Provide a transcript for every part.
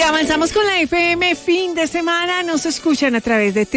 Avanzamos con la FM fin de semana. Nos escuchan a través de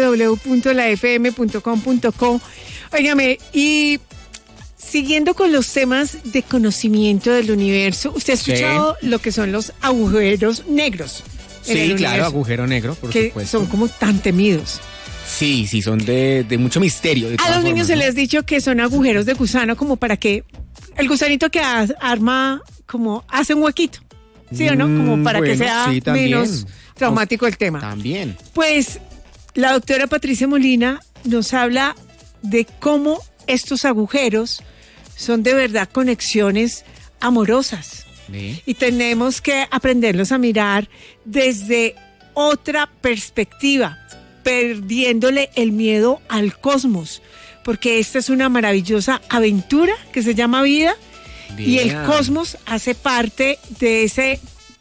www.lafm.com.co. Óigame, y siguiendo con los temas de conocimiento del universo, ¿usted ha escuchado lo que son los agujeros negros? Sí, claro, agujero negro, por supuesto. Que son como tan temidos. Sí, son de mucho misterio. A los niños se les ha dicho que son agujeros de gusano, como para que el gusanito que arma, como hace un huequito. ¿Sí o no? Como para que sea menos traumático el tema. También. Pues la doctora Patricia Molina nos habla de cómo estos agujeros son de verdad conexiones amorosas. ¿Sí? Y tenemos que aprenderlos a mirar desde otra perspectiva, perdiéndole el miedo al cosmos, porque esta es una maravillosa aventura que se llama vida. Bien. Y el cosmos hace parte de ese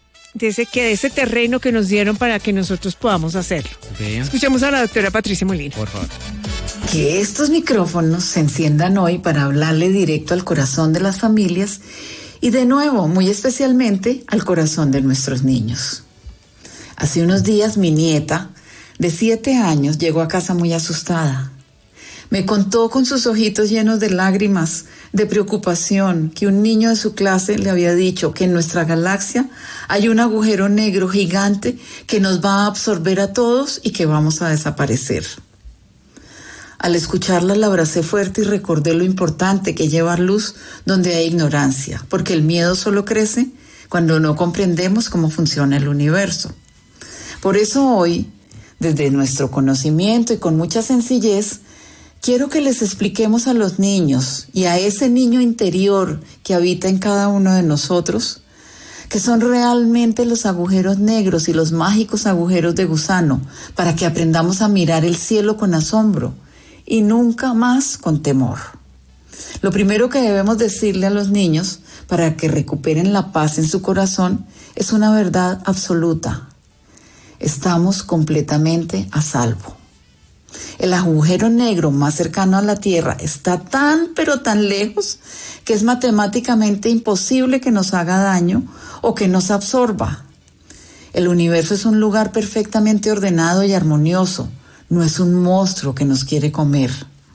terreno que nos dieron para que nosotros podamos hacerlo. Bien. Escuchemos a la doctora Patricia Molina. Por favor. Que estos micrófonos se enciendan hoy para hablarle directo al corazón de las familias y de nuevo, muy especialmente, al corazón de nuestros niños. Hace unos días mi nieta, de 7 años, llegó a casa muy asustada. Me contó con sus ojitos llenos de lágrimas, de preocupación, que un niño de su clase le había dicho que en nuestra galaxia hay un agujero negro gigante que nos va a absorber a todos y que vamos a desaparecer. Al escucharla la abracé fuerte y recordé lo importante que es llevar luz donde hay ignorancia, porque el miedo solo crece cuando no comprendemos cómo funciona el universo. Por eso hoy, desde nuestro conocimiento y con mucha sencillez, quiero que les expliquemos a los niños y a ese niño interior que habita en cada uno de nosotros, que son realmente los agujeros negros y los mágicos agujeros de gusano, para que aprendamos a mirar el cielo con asombro y nunca más con temor. Lo primero que debemos decirle a los niños para que recuperen la paz en su corazón es una verdad absoluta. Estamos completamente a salvo. El agujero negro más cercano a la Tierra está tan pero tan lejos que es matemáticamente imposible que nos haga daño o que nos absorba. El universo es un lugar perfectamente ordenado y armonioso, no es un monstruo que nos quiere comer.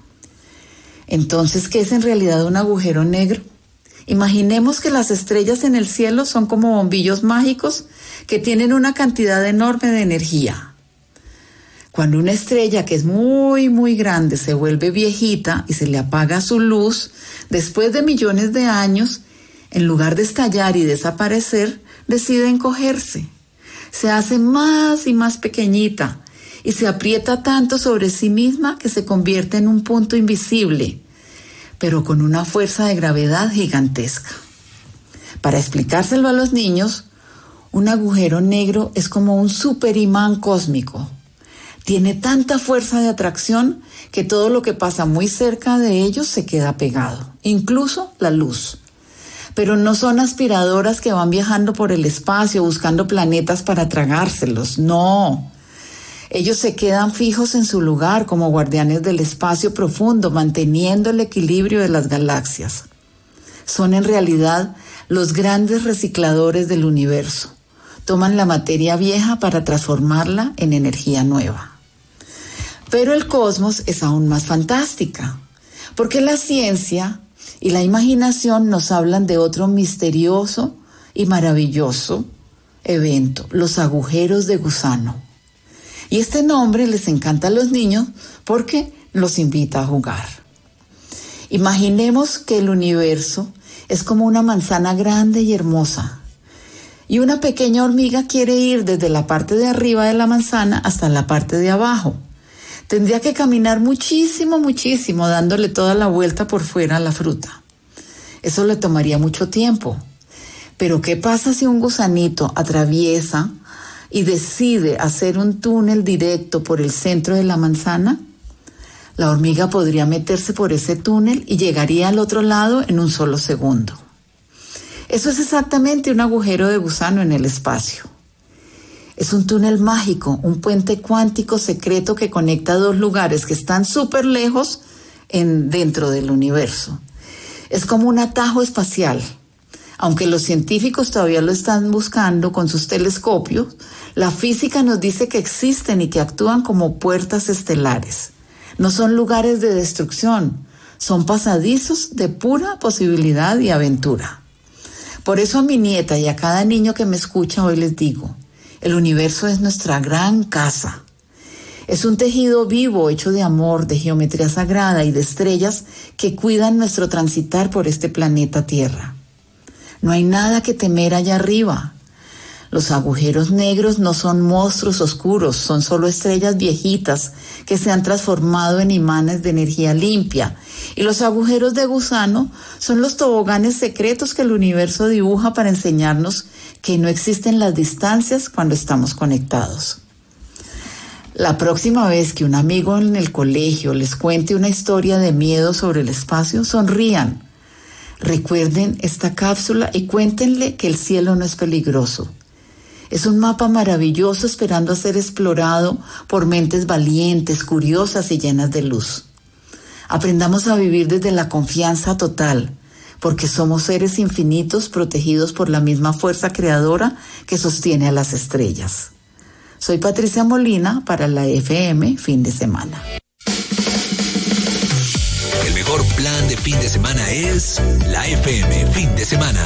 Entonces, ¿qué es en realidad un agujero negro? Imaginemos que las estrellas en el cielo son como bombillos mágicos que tienen una cantidad enorme de energía. Cuando una estrella que es muy, muy grande se vuelve viejita y se le apaga su luz, después de millones de años, en lugar de estallar y desaparecer, decide encogerse. Se hace más y más pequeñita y se aprieta tanto sobre sí misma que se convierte en un punto invisible, pero con una fuerza de gravedad gigantesca. Para explicárselo a los niños, un agujero negro es como un superimán cósmico. Tiene tanta fuerza de atracción que todo lo que pasa muy cerca de ellos se queda pegado, incluso la luz. Pero no son aspiradoras que van viajando por el espacio buscando planetas para tragárselos, no. Ellos se quedan fijos en su lugar como guardianes del espacio profundo, manteniendo el equilibrio de las galaxias. Son en realidad los grandes recicladores del universo. Toman la materia vieja para transformarla en energía nueva. Pero el cosmos es aún más fantástica, porque la ciencia y la imaginación nos hablan de otro misterioso y maravilloso evento, los agujeros de gusano. Y este nombre les encanta a los niños porque los invita a jugar. Imaginemos que el universo es como una manzana grande y hermosa, y una pequeña hormiga quiere ir desde la parte de arriba de la manzana hasta la parte de abajo. Tendría que caminar muchísimo, dándole toda la vuelta por fuera a la fruta. Eso le tomaría mucho tiempo. Pero ¿qué pasa si un gusanito atraviesa y decide hacer un túnel directo por el centro de la manzana? La hormiga podría meterse por ese túnel y llegaría al otro lado en un solo segundo. Eso es exactamente un agujero de gusano en el espacio. Es un túnel mágico, un puente cuántico secreto que conecta dos lugares que están súper lejos dentro del universo. Es como un atajo espacial. Aunque los científicos todavía lo están buscando con sus telescopios, la física nos dice que existen y que actúan como puertas estelares. No son lugares de destrucción, son pasadizos de pura posibilidad y aventura. Por eso a mi nieta y a cada niño que me escucha hoy les digo, el universo es nuestra gran casa. Es un tejido vivo hecho de amor, de geometría sagrada y de estrellas que cuidan nuestro transitar por este planeta Tierra. No hay nada que temer allá arriba. Los agujeros negros no son monstruos oscuros, son solo estrellas viejitas que se han transformado en imanes de energía limpia. Y los agujeros de gusano son los toboganes secretos que el universo dibuja para enseñarnos que no existen las distancias cuando estamos conectados. La próxima vez que un amigo en el colegio les cuente una historia de miedo sobre el espacio, sonrían. Recuerden esta cápsula y cuéntenle que el cielo no es peligroso. Es un mapa maravilloso esperando a ser explorado por mentes valientes, curiosas y llenas de luz. Aprendamos a vivir desde la confianza total, porque somos seres infinitos protegidos por la misma fuerza creadora que sostiene a las estrellas. Soy Patricia Molina para la FM Fin de Semana. El mejor plan de fin de semana es la FM Fin de Semana.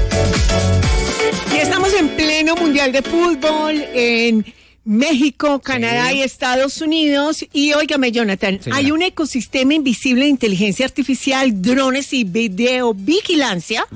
Y estamos en pleno Mundial de Fútbol en México, Canadá y Estados Unidos. Y óigame, Jonathan, hay un ecosistema invisible de inteligencia artificial, drones y videovigilancia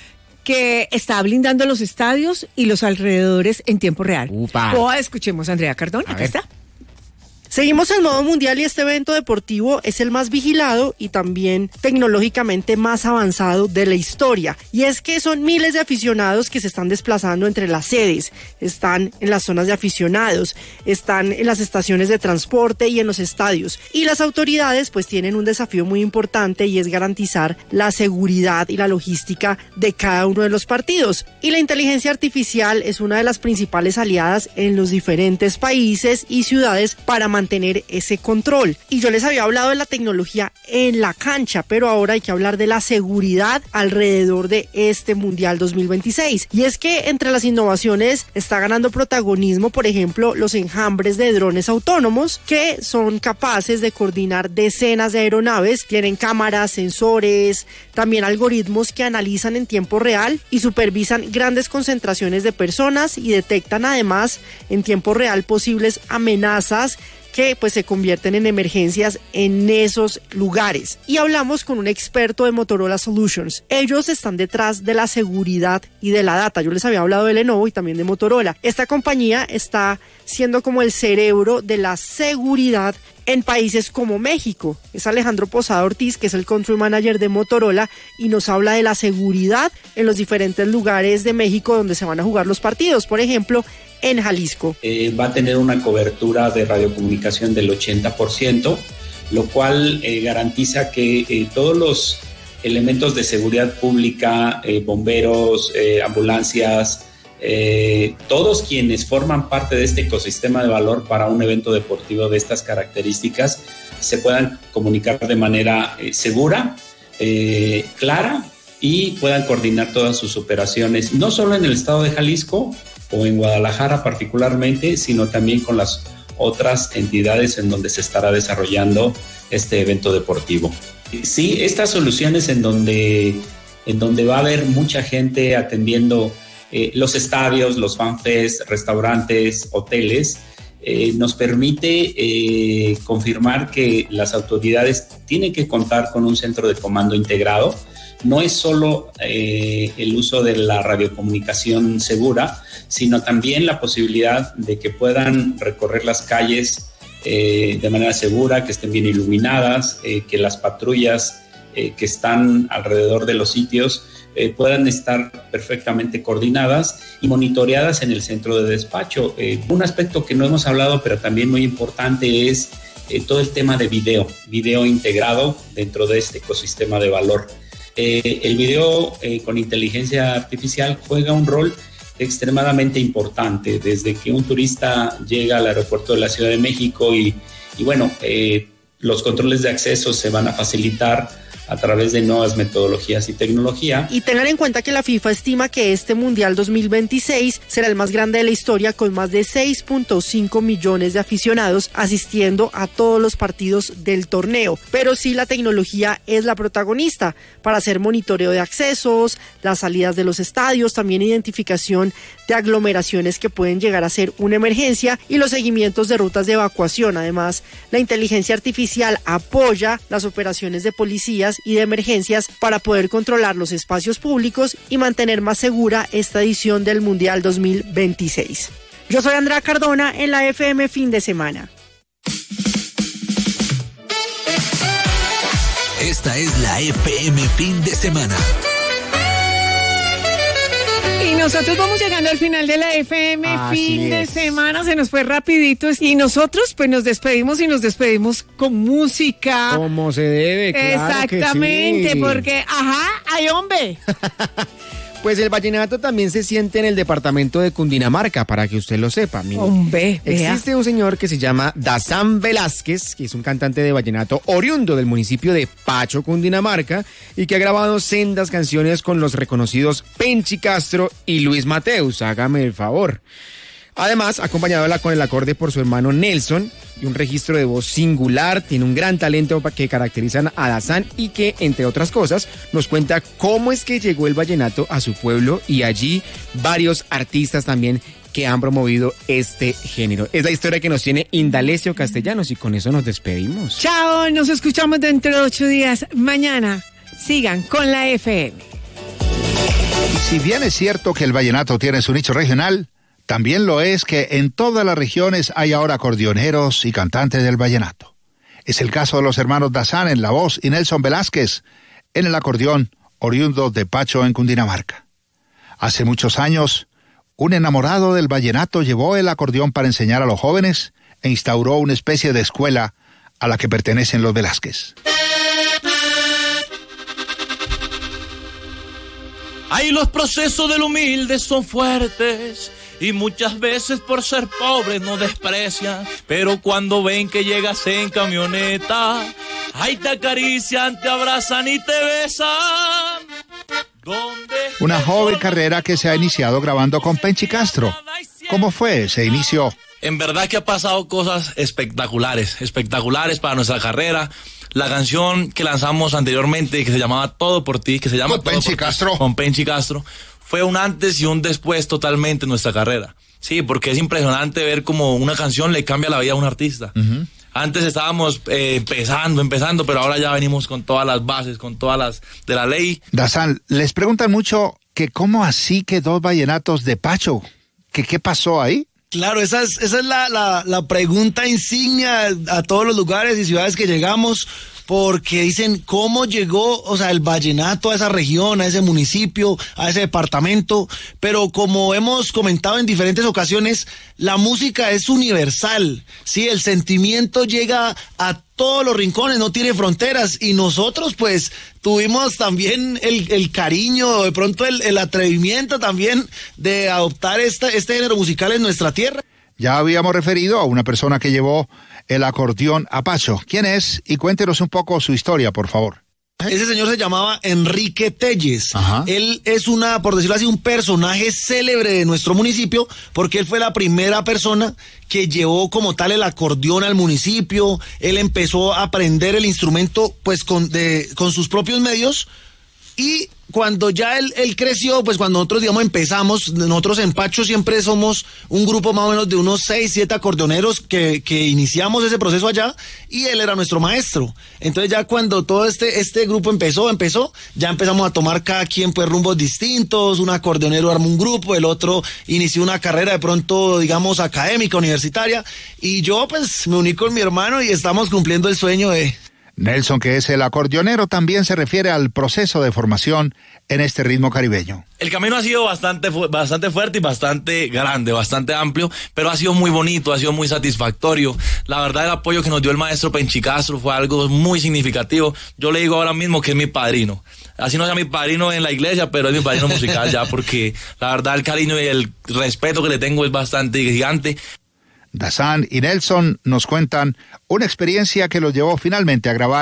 que está blindando los estadios y los alrededores en tiempo real. Escuchemos a Andrea Cardón, acá está. Seguimos en modo mundial y este evento deportivo es el más vigilado y también tecnológicamente más avanzado de la historia. Y es que son miles de aficionados que se están desplazando entre las sedes, están en las zonas de aficionados, están en las estaciones de transporte y en los estadios. Y las autoridades pues tienen un desafío muy importante y es garantizar la seguridad y la logística de cada uno de los partidos. Y la inteligencia artificial es una de las principales aliadas en los diferentes países y ciudades para mantener ese control. Y yo les había hablado de la tecnología en la cancha, pero ahora hay que hablar de la seguridad alrededor de este Mundial 2026. Y es que entre las innovaciones está ganando protagonismo, por ejemplo, los enjambres de drones autónomos que son capaces de coordinar decenas de aeronaves, tienen cámaras, sensores, también algoritmos que analizan en tiempo real y supervisan grandes concentraciones de personas y detectan además en tiempo real posibles amenazas que pues se convierten en emergencias en esos lugares. Y hablamos con un experto de Motorola Solutions. Ellos están detrás de la seguridad y de la data. Yo les había hablado de Lenovo y también de Motorola. Esta compañía está siendo como el cerebro de la seguridad en países como México. Es Alejandro Posada Ortiz, que es el Country Manager de Motorola, y nos habla de la seguridad en los diferentes lugares de México donde se van a jugar los partidos. Por ejemplo, en Jalisco. Va a tener una cobertura de radiocomunicación del 80%, lo cual garantiza que todos los elementos de seguridad pública, bomberos, ambulancias, todos quienes forman parte de este ecosistema de valor para un evento deportivo de estas características se puedan comunicar de manera segura, clara y puedan coordinar todas sus operaciones, no solo en el estado de Jalisco o en Guadalajara particularmente, sino también con las otras entidades en donde se estará desarrollando este evento deportivo. Sí, estas soluciones en donde va a haber mucha gente atendiendo los estadios, los fanfests, restaurantes, hoteles, nos permite confirmar que las autoridades tienen que contar con un centro de comando integrado. No es solo el uso de la radiocomunicación segura, sino también la posibilidad de que puedan recorrer las calles de manera segura, que estén bien iluminadas, que las patrullas que están alrededor de los sitios puedan estar perfectamente coordinadas y monitoreadas en el centro de despacho. Un aspecto que no hemos hablado, pero también muy importante, es todo el tema de video integrado dentro de este ecosistema de valor. El video con inteligencia artificial juega un rol extremadamente importante desde que un turista llega al aeropuerto de la Ciudad de México y bueno, los controles de acceso se van a facilitar a través de nuevas metodologías y tecnología. Y tengan en cuenta que la FIFA estima que este Mundial 2026 será el más grande de la historia, con más de 6.5 millones de aficionados asistiendo a todos los partidos del torneo. Pero sí, la tecnología es la protagonista para hacer monitoreo de accesos, las salidas de los estadios, también identificación de aglomeraciones que pueden llegar a ser una emergencia y los seguimientos de rutas de evacuación. Además, la inteligencia artificial apoya las operaciones de policías y de emergencias para poder controlar los espacios públicos y mantener más segura esta edición del Mundial 2026. Yo soy Andrea Cardona en la FM Fin de Semana. Esta es la FM Fin de Semana. Y nosotros vamos llegando al final de la FM Fin de Semana, se nos fue rapidito y nosotros pues nos despedimos con música. Como se debe, claro. Exactamente, que sí. Porque, ¡ay, hombre! Pues el vallenato también se siente en el departamento de Cundinamarca, para que usted lo sepa. Mire, hombre, existe un señor que se llama Dazán Velázquez, que es un cantante de vallenato oriundo del municipio de Pacho, Cundinamarca, y que ha grabado sendas canciones con los reconocidos Penchi Castro y Luis Mateus. Hágame el favor. Además, acompañado con el acorde por su hermano Nelson y un registro de voz singular, tiene un gran talento que caracterizan a Dazán y que, entre otras cosas, nos cuenta cómo es que llegó el vallenato a su pueblo y allí varios artistas también que han promovido este género. Es la historia que nos tiene Indalecio Castellanos y con eso nos despedimos. Chao, nos escuchamos dentro de 8 días. Mañana sigan con la FM. Si bien es cierto que el vallenato tiene su nicho regional, también lo es que en todas las regiones hay ahora acordeoneros y cantantes del vallenato. Es el caso de los hermanos Dazán en la voz y Nelson Velázquez en el acordeón, oriundos de Pacho en Cundinamarca. Hace muchos años, un enamorado del vallenato llevó el acordeón para enseñar a los jóvenes e instauró una especie de escuela a la que pertenecen los Velázquez. Ay, los procesos del humilde son fuertes y muchas veces por ser pobres nos desprecian, pero cuando ven que llegas en camioneta, ay, te acarician, te abrazan y te besan. Una joven carrera que se ha iniciado grabando con Penchi Castro. ¿Cómo fue ese inicio? En verdad que ha pasado cosas espectaculares para nuestra carrera. La canción que lanzamos anteriormente, que se llamaba Todo por ti, que se llama con Penchi Castro. Con Penchi Castro, fue un antes y un después totalmente en nuestra carrera. Sí, porque es impresionante ver cómo una canción le cambia la vida a un artista. Uh-huh. Antes estábamos empezando, pero ahora ya venimos con todas las bases, con todas las de la ley. Dazán, les preguntan mucho que cómo así que dos vallenatos de Pacho, que qué pasó ahí. Claro, esa es la pregunta insignia a todos los lugares y ciudades que llegamos, porque dicen cómo llegó, o sea, el vallenato a esa región, a ese municipio, a ese departamento, pero como hemos comentado en diferentes ocasiones, la música es universal, sí, el sentimiento llega a todos los rincones, no tiene fronteras, y nosotros pues tuvimos también el cariño, de pronto el atrevimiento también de adoptar este género musical en nuestra tierra. Ya habíamos referido a una persona que llevó el acordeón a Pacho. ¿Quién es? Y cuéntenos un poco su historia, por favor. Ese señor se llamaba Enrique Telles. Ajá. Él es por decirlo así, un personaje célebre de nuestro municipio, porque él fue la primera persona que llevó como tal el acordeón al municipio. Él empezó a aprender el instrumento pues con sus propios medios, y cuando ya él creció, pues cuando nosotros, digamos, empezamos, nosotros en Pacho siempre somos un grupo más o menos de unos 6, 7 acordeoneros que iniciamos ese proceso allá, y él era nuestro maestro. Entonces ya cuando todo este grupo empezó, ya empezamos a tomar cada quien pues rumbos distintos. Un acordeonero armó un grupo, el otro inició una carrera de pronto, digamos, académica, universitaria, y yo pues me uní con mi hermano y estamos cumpliendo el sueño de... Nelson, que es el acordeonero, también se refiere al proceso de formación en este ritmo caribeño. El camino ha sido bastante fuerte y bastante grande, bastante amplio, pero ha sido muy bonito, ha sido muy satisfactorio. La verdad, el apoyo que nos dio el maestro Penchi Castro fue algo muy significativo. Yo le digo ahora mismo que es mi padrino. Así no sea mi padrino en la iglesia, pero es mi padrino musical ya, porque la verdad el cariño y el respeto que le tengo es bastante gigante. Dazán y Nelson nos cuentan una experiencia que los llevó finalmente a grabar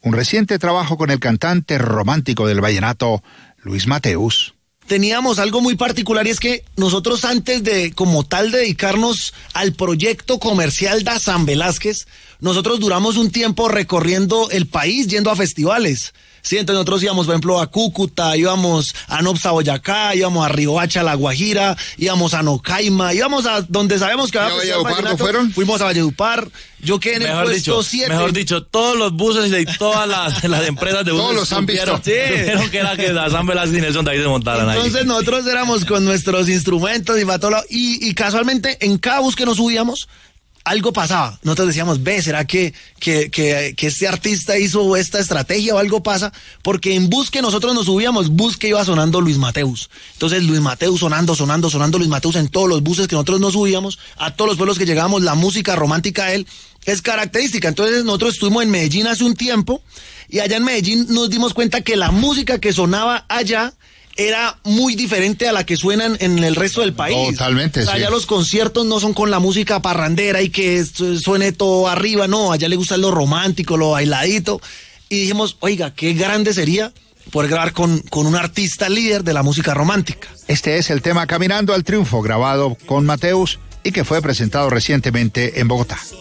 un reciente trabajo con el cantante romántico del vallenato, Luis Mateus. Teníamos algo muy particular y es que nosotros antes de como tal dedicarnos al proyecto comercial Dazan Velázquez, nosotros duramos un tiempo recorriendo el país yendo a festivales. Sí, entonces nosotros íbamos, por ejemplo, a Cúcuta, íbamos a Nopsa, Boyacá, íbamos a Riohacha, La Guajira, íbamos a Nocaima, íbamos a donde sabemos que había Valledupar, ¿fueron? Fuimos a Valledupar. Yo quedé en el puesto 7. Mejor dicho, todos los buses y todas las empresas de buses todos los han visto. Supieron que era que Dazan Velázquez y Nelson David se montaran ahí. Entonces nosotros éramos con nuestros instrumentos y para todo lado, y casualmente en cada bus que nos subíamos, algo pasaba. Nosotros decíamos, ¿será que este artista hizo esta estrategia o algo pasa? Porque en bus que nosotros nos subíamos, bus que iba sonando Luis Mateus. Entonces Luis Mateus sonando Luis Mateus en todos los buses que nosotros nos subíamos, a todos los pueblos que llegábamos, la música romántica de él es característica. Entonces nosotros estuvimos en Medellín hace un tiempo y allá en Medellín nos dimos cuenta que la música que sonaba allá era muy diferente a la que suenan en el resto del país. Totalmente, o sea, allá los conciertos no son con la música parrandera y que suene todo arriba, no, allá le gusta lo romántico, lo bailadito. Y dijimos, oiga, qué grande sería poder grabar con un artista líder de la música romántica. Este es el tema Caminando al Triunfo, grabado con Mateus y que fue presentado recientemente en Bogotá.